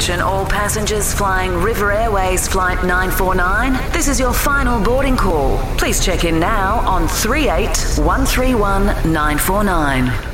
Attention all passengers flying River Airways Flight 949. This is your final boarding call. Please check in now on 38131 949.